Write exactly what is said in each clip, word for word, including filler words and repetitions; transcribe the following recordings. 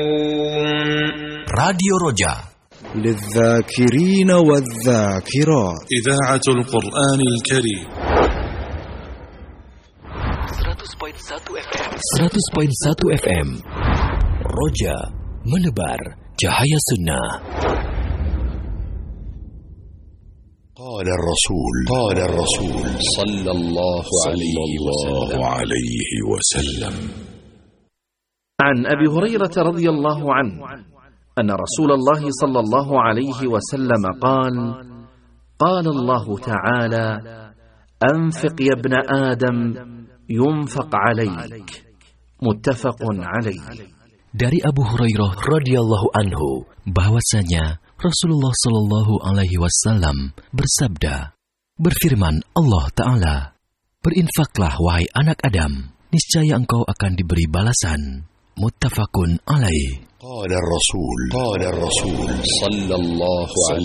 راديو رجاء للذاكرين والذاكرات إذاعة القرآن الكريم seratus koma satu F M. Roja menebar cahaya sunnah. قال الرسول قال الرسول صلى الله عليه وسلم عن أبي هريرة رضي الله عنه أن رسول الله صلى الله عليه وسلم قال: قال الله تعالى: أنفق يا ابن آدم ينفق عليك. متفق عليه. Dari Abu Hurairah radhiyallahu anhu bahwasanya Rasulullah sallallahu alaihi wasallam bersabda, berfirman Allah Ta'ala, berinfaklah wahai anak Adam, niscaya engkau akan diberi balasan. Muttafaqun alaih. قال الرسول قال الرسول صلى الله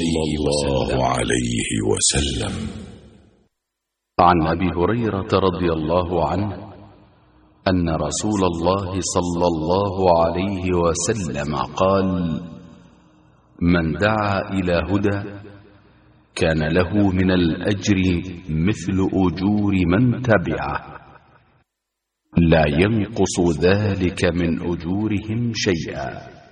عليه وسلم عن أبي هريرة رضي الله عنه أن رسول الله صلى الله عليه وسلم قال: من دعا إلى هدى كان له من الأجر مثل أجور من تبعه لا ينقص ذلك من أجورهم شيئا.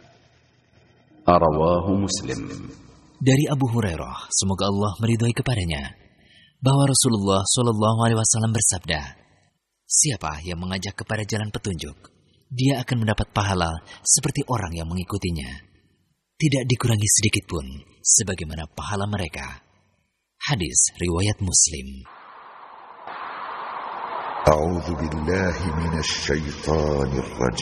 رواه مسلم. Dari Abu Hurairah, semoga Allah meridhai kepadanya, bahwa Rasulullah Shallallahu Alaihi Wasallam bersabda, siapa yang mengajak kepada jalan petunjuk, dia akan mendapat pahala seperti orang yang mengikutinya, tidak dikurangi sedikit pun sebagaimana pahala mereka. Hadis riwayat Muslim. أعوذ بالله من الشيطان الرجيم